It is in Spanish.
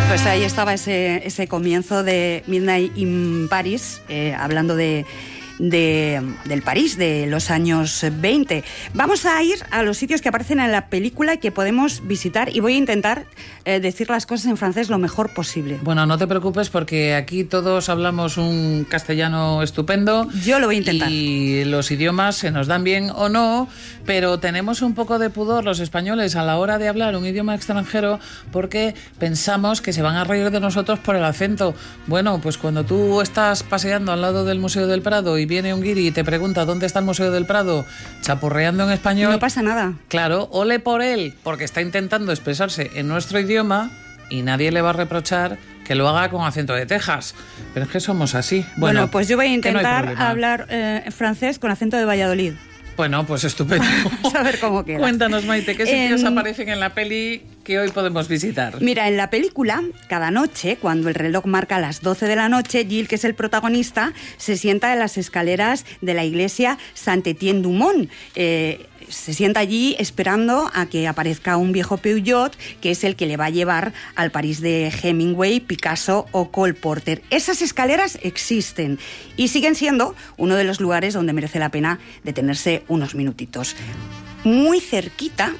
Pues ahí estaba ese comienzo de Midnight in Paris, hablando del París de los años 20. Vamos a ir a los sitios que aparecen en la película y que podemos visitar, y voy a intentar decir las cosas en francés lo mejor posible. Bueno, no te preocupes porque aquí todos hablamos un castellano estupendo. Yo lo voy a intentar. Y los idiomas se nos dan bien o no, pero tenemos un poco de pudor los españoles a la hora de hablar un idioma extranjero porque pensamos que se van a reír de nosotros por el acento. Bueno, pues cuando tú estás paseando al lado del Museo del Prado y viene un guiri y te pregunta ¿dónde está el Museo del Prado? Chapurreando en español. No pasa nada. Claro, ole por él, porque está intentando expresarse en nuestro idioma y nadie le va a reprochar que lo haga con acento de Texas. Pero es que somos así. Bueno, pues yo voy a intentar no hablar francés con acento de Valladolid. Bueno, pues estupendo. Vamos a ver cómo queda. Cuéntanos, Maite, ¿qué sitios aparecen en la peli que hoy podemos visitar? Mira, en la película, cada noche, cuando el reloj marca las 12 de la noche, Gilles, que es el protagonista, se sienta en las escaleras de la iglesia Saint-Étienne-du-Mont. Se sienta allí esperando a que aparezca un viejo Peugeot, que es el que le va a llevar al París de Hemingway, Picasso o Cole Porter. Esas escaleras existen y siguen siendo uno de los lugares donde merece la pena detenerse unos minutitos. Muy cerquita